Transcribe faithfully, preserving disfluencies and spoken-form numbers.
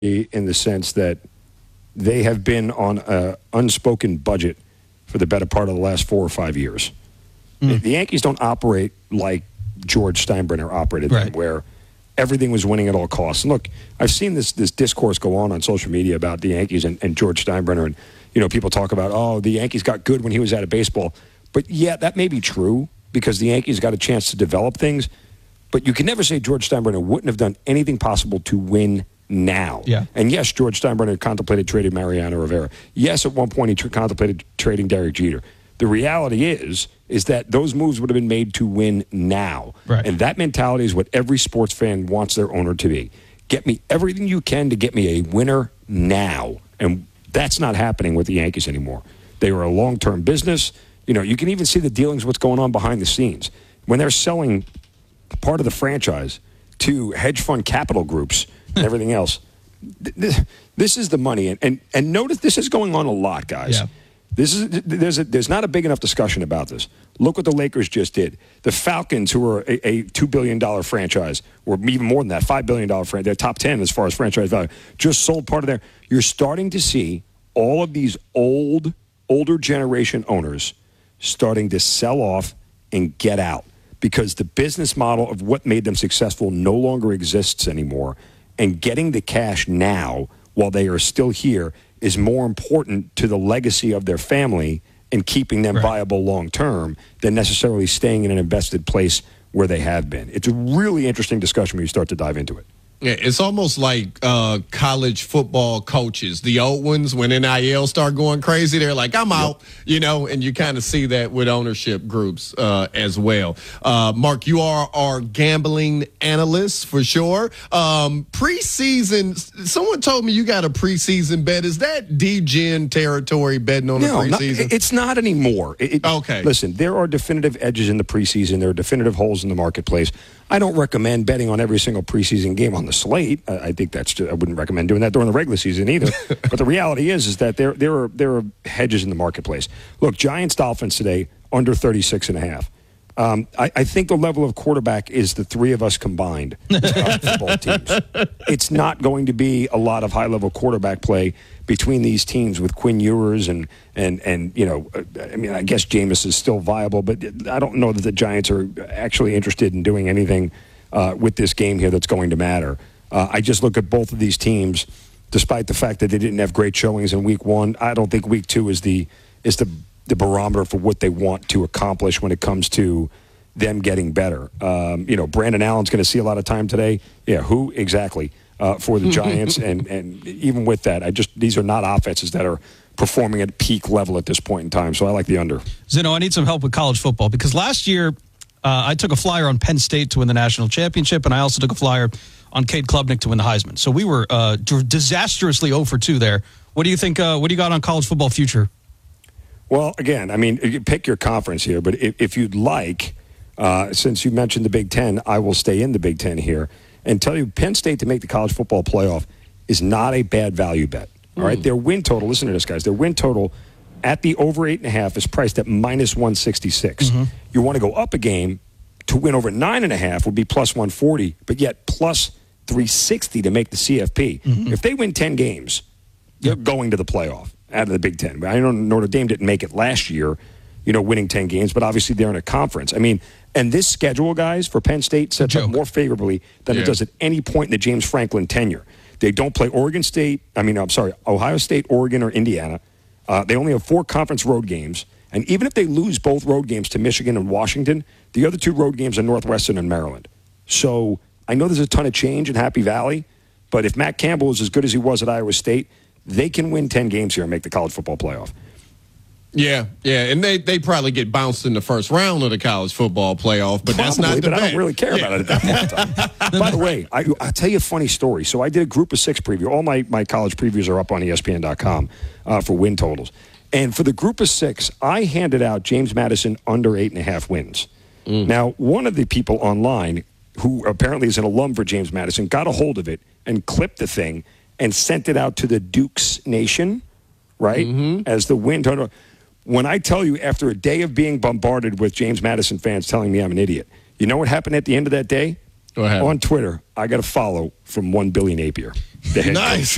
in the sense that they have been on an unspoken budget for the better part of the last four or five years. Mm. The, the Yankees don't operate like George Steinbrenner operated, right. them, where everything was winning at all costs. And look, I've seen this this discourse go on on social media about the Yankees and, and George Steinbrenner, and you know, people talk about, oh, the Yankees got good when he was out of baseball. But yeah, that may be true because the Yankees got a chance to develop things. But you can never say George Steinbrenner wouldn't have done anything possible to win now. Yeah. And yes, George Steinbrenner contemplated trading Mariano Rivera. Yes, at one point he tr- contemplated trading Derek Jeter. The reality is, is that those moves would have been made to win now. Right. And that mentality is what every sports fan wants their owner to be. Get me everything you can to get me a winner now. And that's not happening with the Yankees anymore. They are a long-term business. You know, you can even see the dealings, what's going on behind the scenes. When they're selling part of the franchise to hedge fund capital groups and everything else, this, this is the money. And, and and notice this is going on a lot, guys. Yeah. This is there's a, there's not a big enough discussion about this. Look what the Lakers just did. The Falcons, who are a, a two billion dollars franchise, or even more than that, five billion dollars franchise, they're top ten as far as franchise value, just sold part of their. You're starting to see all of these old, older generation owners starting to sell off and get out because the business model of what made them successful no longer exists anymore. And getting the cash now while they are still here is more important to the legacy of their family and keeping them right. viable long term than necessarily staying in an invested place where they have been. It's a really interesting discussion when you start to dive into it. Yeah, it's almost like uh, college football coaches. The old ones, when N I L start going crazy, they're like, I'm out, yep. you know, and you kind of see that with ownership groups uh, as well. Uh, Mark, you are our gambling analyst for sure. Um, preseason, someone told me you got a preseason bet. Is that D-Gen territory betting on no, the preseason? Not, it's not anymore. It, okay. Listen, there are definitive edges in the preseason. There are definitive holes in the marketplace. I don't recommend betting on every single preseason game on the slate. I, I think that's. I wouldn't recommend doing that during the regular season either. But the reality is, is that there there are there are hedges in the marketplace. Look, Giants Dolphins today under thirty-six and a half. Um, I, I think the level of quarterback is the three of us combined uh, football teams. It's not going to be a lot of high level quarterback play between these teams with Quinn Ewers and and and you know, I mean, I guess Jameis is still viable, but I don't know that the Giants are actually interested in doing anything uh, with this game here that's going to matter. Uh, I just look at both of these teams, despite the fact that they didn't have great showings in week one. I don't think week two is the is the the barometer for what they want to accomplish when it comes to them getting better. Um, you know, Brandon Allen's going to see a lot of time today. Yeah, who exactly uh, for the Giants? and and even with that, I just these are not offenses that are performing at peak level at this point in time. So I like the under. Zeno, I need some help with college football because last year uh, I took a flyer on Penn State to win the national championship, and I also took a flyer on Cade Klubnik to win the Heisman. So we were uh, disastrously zero for two there. What do you think? Uh, what do you got on college football future? Well, again, I mean, you pick your conference here, but if, if you'd like, uh, since you mentioned the Big Ten, I will stay in the Big Ten here and tell you Penn State to make the college football playoff is not a bad value bet. All mm. right, their win total, listen to this, guys, their win total at the over eight and a half is priced at minus one sixty-six. Mm-hmm. You want to go up a game to win over nine and a half would be plus one forty, but yet plus three sixty to make the C F P. Mm-hmm. If they win ten games, they're yep. going to the playoff out of the Big Ten. I know Notre Dame didn't make it last year, you know, winning ten games, but obviously they're in a conference. I mean, and this schedule, guys, for Penn State sets up more favorably than yeah. it does at any point in the James Franklin tenure. They don't play Oregon State, I mean, I'm sorry, Ohio State, Oregon, or Indiana. Uh, they only have four conference road games. And even if they lose both road games to Michigan and Washington, the other two road games are Northwestern and Maryland. So I know there's a ton of change in Happy Valley, but if Matt Campbell is as good as he was at Iowa State, they can win ten games here and make the college football playoff. Yeah, yeah, and they, they probably get bounced in the first round of the college football playoff, but Probably, that's not the but bet. I don't really care yeah. about it at that point in time. By the way, I, I'll tell you a funny story. So I did a group of six preview. All my, my college previews are up on E S P N dot com uh, for win totals. And for the group of six, I handed out James Madison under eight and a half wins. Mm. Now, one of the people online, who apparently is an alum for James Madison, got a hold of it and clipped the thing and sent it out to the Dukes Nation, right, mm-hmm. as the win total. When I tell you, after a day of being bombarded with James Madison fans telling me I'm an idiot, you know what happened at the end of that day? Go ahead. On Twitter, I got a follow from one Billy Napier. Nice.